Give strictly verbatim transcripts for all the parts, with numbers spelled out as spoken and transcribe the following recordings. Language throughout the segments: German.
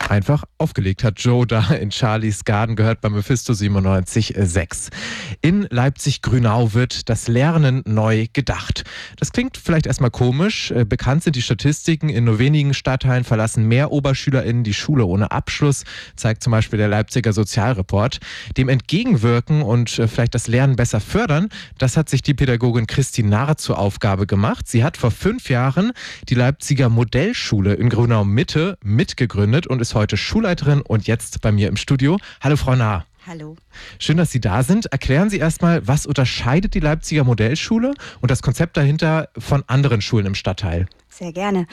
Einfach aufgelegt hat Joe da in Charlies Garden, gehört bei Mephisto siebenundneunzig Komma sechs. In Leipzig-Grünau wird das Lernen neu gedacht. Das klingt vielleicht erstmal komisch. Bekannt sind die Statistiken, in nur wenigen Stadtteilen verlassen mehr OberschülerInnen die Schule ohne Abschluss, zeigt zum Beispiel der Leipziger Sozialreport. Dem entgegenwirken und vielleicht das Lernen besser fördern, das hat sich die Pädagogin Christine Narr zur Aufgabe gemacht. Sie hat vor fünf Jahren die Leipziger Modellschule in Grünau-Mitte mitgegründet und ist heute Schulleiterin und jetzt bei mir im Studio. Hallo Frau Narr. Hallo. Schön, dass Sie da sind. Erklären Sie erstmal, was unterscheidet die Leipziger Modellschule und das Konzept dahinter von anderen Schulen im Stadtteil? Sehr gerne.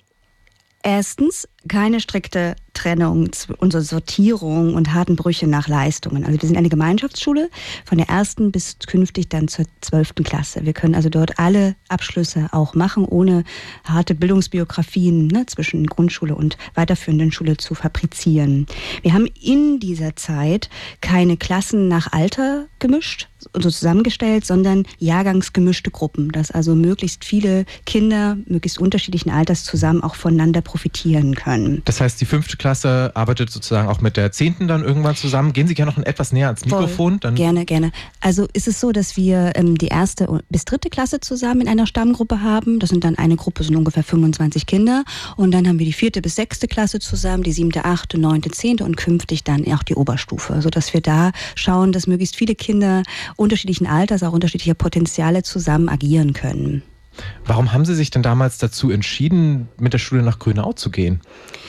Erstens, keine strikte Trennung, unsere Sortierung und harten Brüche nach Leistungen. Also wir sind eine Gemeinschaftsschule von der ersten bis künftig dann zur zwölften Klasse. Wir können also dort alle Abschlüsse auch machen, ohne harte Bildungsbiografien ne, zwischen Grundschule und weiterführenden Schule zu fabrizieren. Wir haben in dieser Zeit keine Klassen nach Alter gemischt, so zusammengestellt, sondern jahrgangsgemischte Gruppen, dass also möglichst viele Kinder möglichst unterschiedlichen Alters zusammen auch voneinander profitieren können. Das heißt, die fünfte Klasse arbeitet sozusagen auch mit der zehnten dann irgendwann zusammen. Gehen Sie gerne noch etwas näher ans Mikrofon? Dann gerne, gerne. Also ist es so, dass wir ähm, die erste bis dritte Klasse zusammen in einer Stammgruppe haben. Das sind dann eine Gruppe, sind ungefähr fünfundzwanzig Kinder. Und dann haben wir die vierte bis sechste Klasse zusammen, die siebte, achte, neunte, zehnte und künftig dann auch die Oberstufe. Sodass wir da schauen, dass möglichst viele Kinder unterschiedlichen Alters, auch unterschiedlicher Potenziale zusammen agieren können. Warum haben Sie sich denn damals dazu entschieden, mit der Schule nach Grünau zu gehen?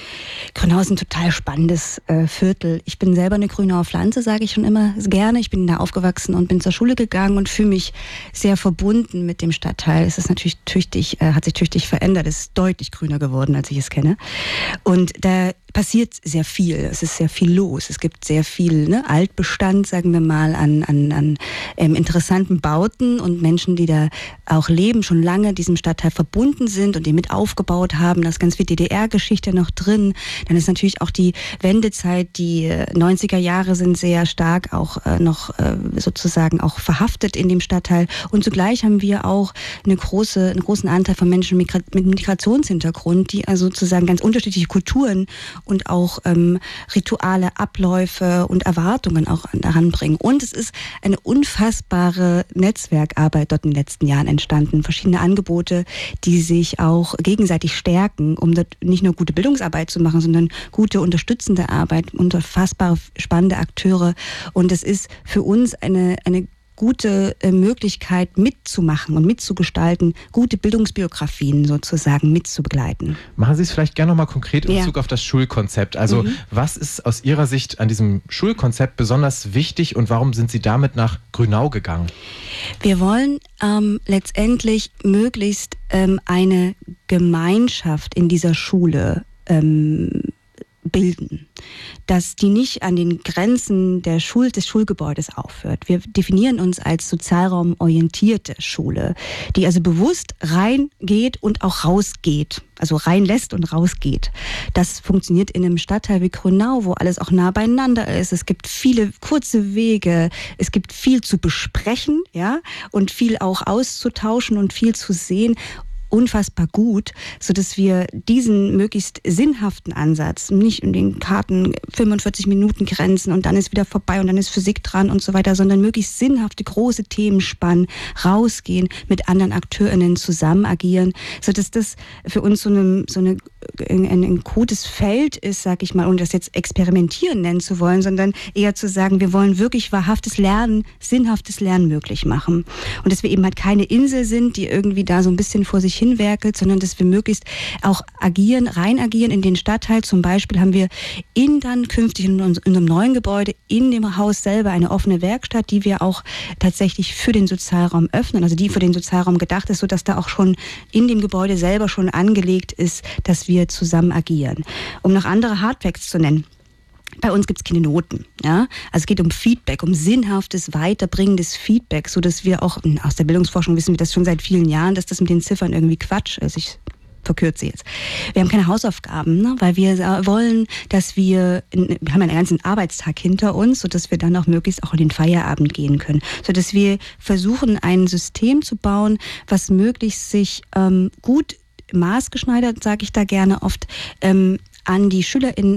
Grünau ist ein total spannendes äh, Viertel. Ich bin selber eine Grünauer Pflanze, sage ich schon immer gerne. Ich bin da aufgewachsen und bin zur Schule gegangen und fühle mich sehr verbunden mit dem Stadtteil. Es ist natürlich tüchtig, äh, hat sich tüchtig verändert. Es ist deutlich grüner geworden, als ich es kenne. Und da passiert sehr viel. Es ist sehr viel los. Es gibt sehr viel ne, Altbestand, sagen wir mal, an, an, an ähm, interessanten Bauten und Menschen, die da auch leben, schon lange diesem Stadtteil verbunden sind und den mit aufgebaut haben. Da ist ganz viel D D R-Geschichte noch drin. Dann ist natürlich auch die Wendezeit, die neunziger Jahre sind sehr stark auch äh, noch äh, sozusagen auch verhaftet in dem Stadtteil. Und zugleich haben wir auch eine große, einen großen Anteil von Menschen mit Migrationshintergrund, die also sozusagen ganz unterschiedliche Kulturen und auch ähm, Rituale, Abläufe und Erwartungen auch daran bringen. Und es ist eine unfassbare Netzwerkarbeit dort in den letzten Jahren entstanden. Verschiedene Angebote, die sich auch gegenseitig stärken, um dort nicht nur gute Bildungsarbeit zu machen, sondern gute unterstützende Arbeit, unfassbare spannende Akteure. Und es ist für uns eine, eine gute äh, Möglichkeit mitzumachen und mitzugestalten, gute Bildungsbiografien sozusagen mitzubegleiten. Machen Sie es vielleicht gerne noch mal konkret in ja. Bezug auf das Schulkonzept. Also mhm. was ist aus Ihrer Sicht an diesem Schulkonzept besonders wichtig und warum sind Sie damit nach Grünau gegangen? Wir wollen ähm, letztendlich möglichst ähm, eine Gemeinschaft in dieser Schule ähm, bilden, dass die nicht an den Grenzen der Schul- des Schulgebäudes aufhört. Wir definieren uns als sozialraumorientierte Schule, die also bewusst reingeht und auch rausgeht, also reinlässt und rausgeht. Das funktioniert in einem Stadtteil wie Grünau, wo alles auch nah beieinander ist. Es gibt viele kurze Wege, es gibt viel zu besprechen, ja, und viel auch auszutauschen und viel zu sehen. Unfassbar gut, sodass wir diesen möglichst sinnhaften Ansatz, nicht in den Karten fünfundvierzig Minuten Grenzen und dann ist wieder vorbei und dann ist Physik dran und so weiter, sondern möglichst sinnhafte, große Themen spannen, rausgehen, mit anderen AkteurInnen zusammen agieren, sodass das für uns so, eine, so eine, ein, ein gutes Feld ist, sag ich mal, ohne das jetzt experimentieren nennen zu wollen, sondern eher zu sagen, wir wollen wirklich wahrhaftes Lernen, sinnhaftes Lernen möglich machen. Und dass wir eben halt keine Insel sind, die irgendwie da so ein bisschen vor sich hinwerkelt, sondern dass wir möglichst auch agieren, rein agieren in den Stadtteil. Zum Beispiel haben wir in dann künftig in unserem neuen Gebäude, in dem Haus selber eine offene Werkstatt, die wir auch tatsächlich für den Sozialraum öffnen, also die für den Sozialraum gedacht ist, sodass da auch schon in dem Gebäude selber schon angelegt ist, dass wir zusammen agieren. Um noch andere Hardfacts zu nennen. Bei uns gibt es keine Noten. Ja? Also es geht um Feedback, um sinnhaftes, weiterbringendes Feedback, sodass wir auch, aus der Bildungsforschung wissen wir das schon seit vielen Jahren, dass das mit den Ziffern irgendwie Quatsch ist. Ich verkürze jetzt. Wir haben keine Hausaufgaben, ne? Weil wir wollen, dass wir, in, wir haben einen ganzen Arbeitstag hinter uns, sodass wir dann auch möglichst auch in den Feierabend gehen können. Sodass wir versuchen, ein System zu bauen, was möglichst sich ähm, gut maßgeschneidert, sage ich da gerne oft, ähm, an die SchülerInnen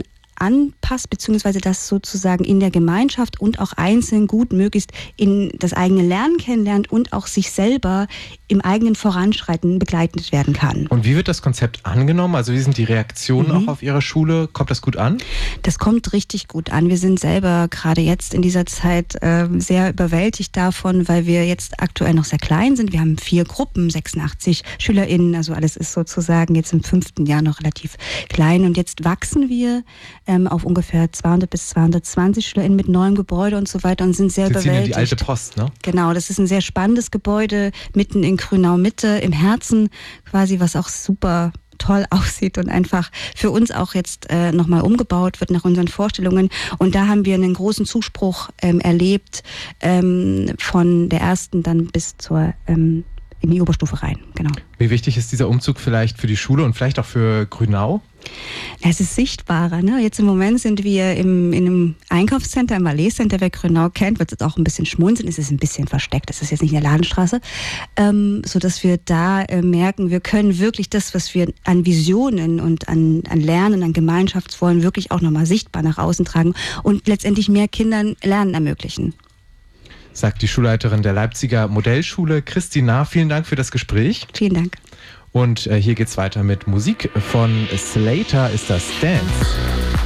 anpasst, beziehungsweise das sozusagen in der Gemeinschaft und auch einzeln gut möglichst in das eigene Lernen kennenlernt und auch sich selber im eigenen Voranschreiten begleitet werden kann. Und wie wird das Konzept angenommen? Also wie sind die Reaktionen mhm. auch auf Ihrer Schule? Kommt das gut an? Das kommt richtig gut an. Wir sind selber gerade jetzt in dieser Zeit äh, sehr überwältigt davon, weil wir jetzt aktuell noch sehr klein sind. Wir haben vier Gruppen, sechsundachtzig SchülerInnen, also alles ist sozusagen jetzt im fünften Jahr noch relativ klein. Und jetzt wachsen wir ähm, auf ungefähr zweihundert bis zweihundertzwanzig SchülerInnen mit neuem Gebäude und so weiter und sind sehr Sie überwältigt. ziehen in die alte Post, ne? Genau, das ist ein sehr spannendes Gebäude mitten in Grünau Mitte, im Herzen quasi, was auch super toll aussieht und einfach für uns auch jetzt äh, nochmal umgebaut wird nach unseren Vorstellungen. Und da haben wir einen großen Zuspruch ähm, erlebt, ähm, von der ersten dann bis zur ähm, in die Oberstufe rein. Genau. Wie wichtig ist dieser Umzug vielleicht für die Schule und vielleicht auch für Grünau? Es ist sichtbarer. Ne? Jetzt im Moment sind wir im, in einem Einkaufscenter, im Valais Center. Wer Grünau kennt, wird jetzt auch ein bisschen schmunzeln. Es ist ein bisschen versteckt. Es ist jetzt nicht in der Ladenstraße. Ähm, sodass wir da äh, merken, wir können wirklich das, was wir an Visionen und an, an Lernen, an Gemeinschaftswollen wirklich auch nochmal sichtbar nach außen tragen und letztendlich mehr Kindern Lernen ermöglichen. Sagt die Schulleiterin der Leipziger Modellschule, Christina. Vielen Dank für das Gespräch. Vielen Dank. Und äh, hier geht's weiter mit Musik von Slater, ist das Dance.